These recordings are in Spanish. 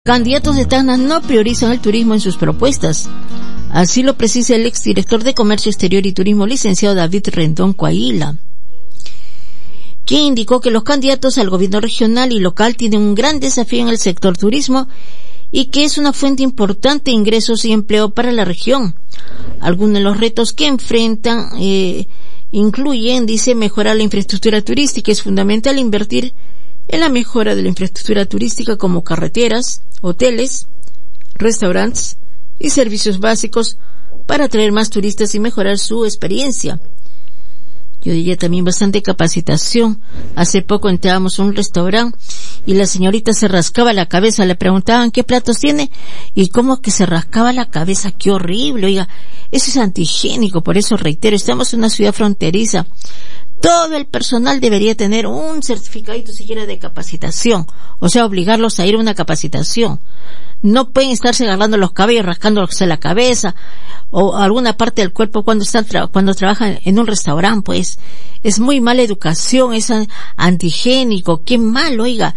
Candidatos de Tacna no priorizan el turismo en sus propuestas. Así lo precisa el exdirector de Comercio Exterior y Turismo, licenciado David Rendón Coahuila, quien indicó que los candidatos al gobierno regional y local tienen un gran desafío en el sector turismo y que es una fuente importante de ingresos y empleo para la región. Algunos de los retos que enfrentan incluyen, dice, mejorar la infraestructura turística. Es fundamental invertir en la mejora de la infraestructura turística como carreteras, hoteles, restaurantes y servicios básicos para atraer más turistas y mejorar su experiencia. Yo diría también bastante capacitación. Hace poco entrábamos a un restaurante y la señorita se rascaba la cabeza, le preguntaban qué platos tiene y cómo que se rascaba la cabeza, qué horrible. Oiga, eso es antihigiénico, por eso reitero, estamos en una ciudad fronteriza. Todo el personal debería tener un certificadito siquiera de capacitación, o sea, obligarlos a ir a una capacitación. No pueden estarse agarrando los cabellos, rascándose la cabeza o alguna parte del cuerpo cuando trabajan en un restaurante, pues. Es muy mala educación, es antihigiénico, qué mal, oiga.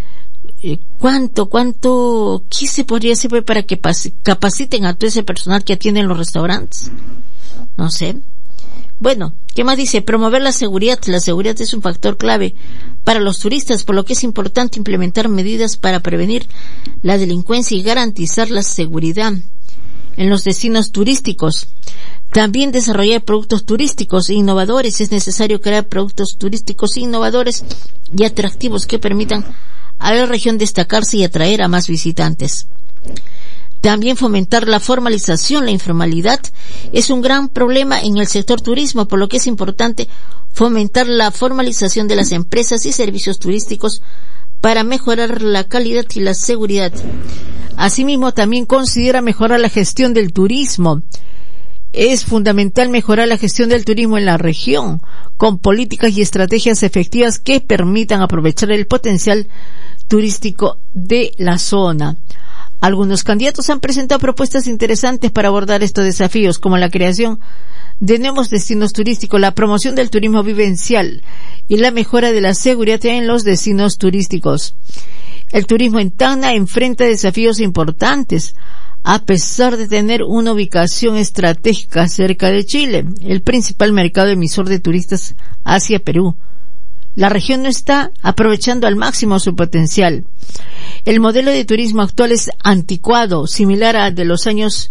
¿Qué se podría hacer para que capaciten a todo ese personal que atiende en los restaurantes? No sé. Bueno, ¿qué más dice? Promover la seguridad. La seguridad es un factor clave para los turistas, por lo que es importante implementar medidas para prevenir la delincuencia y garantizar la seguridad en los destinos turísticos. También desarrollar productos turísticos innovadores. Es necesario crear productos turísticos innovadores y atractivos que permitan a la región destacarse y atraer a más visitantes. También fomentar la formalización. La informalidad es un gran problema en el sector turismo, por lo que es importante fomentar la formalización de las empresas y servicios turísticos para mejorar la calidad y la seguridad. Asimismo, también considera mejorar la gestión del turismo. Es fundamental mejorar la gestión del turismo en la región, con políticas y estrategias efectivas que permitan aprovechar el potencial turístico de la zona. Algunos candidatos han presentado propuestas interesantes para abordar estos desafíos, como la creación de nuevos destinos turísticos, la promoción del turismo vivencial y la mejora de la seguridad en los destinos turísticos. El turismo en Tacna enfrenta desafíos importantes, a pesar de tener una ubicación estratégica cerca de Chile, el principal mercado emisor de turistas hacia Perú. La región no está aprovechando al máximo su potencial. El modelo de turismo actual es anticuado, similar al de los años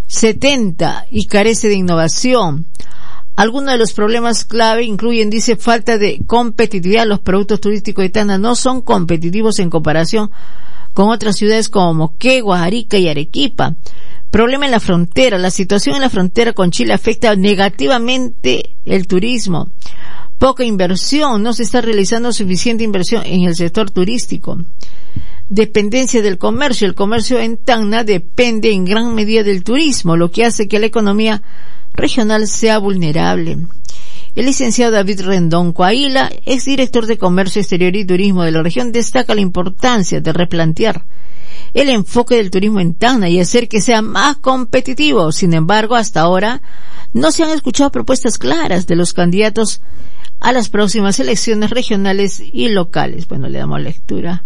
70 y carece de innovación. Algunos de los problemas clave incluyen, dice, falta de competitividad. Los productos turísticos de Tacna no son competitivos en comparación con otras ciudades como Moquegua, Arica y Arequipa. Problema en la frontera. La situación en la frontera con Chile afecta negativamente el turismo. Poca inversión, no se está realizando suficiente inversión en el sector turístico. Dependencia del comercio. El comercio en Tacna depende en gran medida del turismo, lo que hace que la economía regional sea vulnerable. El licenciado David Rendón Coahuila, exdirector de Comercio Exterior y Turismo de la región, destaca la importancia de replantear el enfoque del turismo en Tacna y hacer que sea más competitivo. Sin embargo, hasta ahora no se han escuchado propuestas claras de los candidatos a las próximas elecciones regionales y locales. Bueno, le damos lectura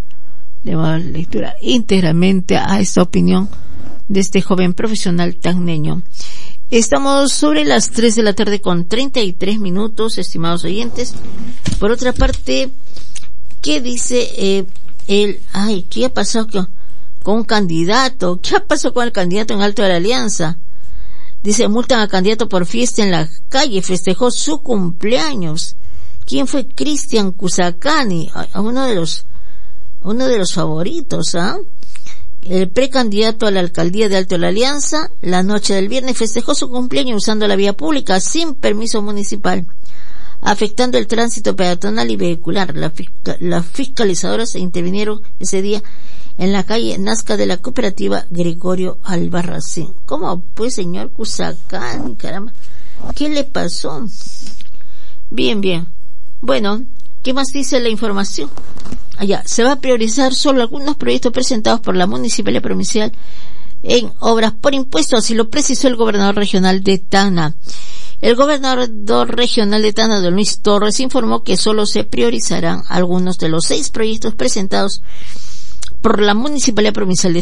íntegramente a esta opinión de este joven profesional tacneño. Estamos sobre las 3 de la tarde con 33 minutos, estimados oyentes. Por otra parte, ¿qué dice qué ha pasado con un candidato? ¿Qué ha pasado con el candidato en Alto de la Alianza? Dice, multan al candidato por fiesta en la calle, festejó su cumpleaños. ¿Quién fue? Cristian Cusacani, uno de los favoritos, El precandidato a la alcaldía de Alto de la Alianza, la noche del viernes festejó su cumpleaños usando la vía pública sin permiso municipal, afectando el tránsito peatonal y vehicular. Las fiscalizadoras intervinieron ese día en la calle Nazca de la cooperativa Gregorio Albarracín. ¿Cómo pues, señor Cusacani? Caramba, ¿qué le pasó? Bien. Bueno, ¿qué más dice la información? Se va a priorizar solo algunos proyectos presentados por la Municipalidad Provincial en obras por impuestos, así lo precisó el gobernador regional de Tacna. El gobernador regional de Tacna, don Luis Torres, informó que solo se priorizarán algunos de los 6 proyectos presentados por la Municipalidad Provincial de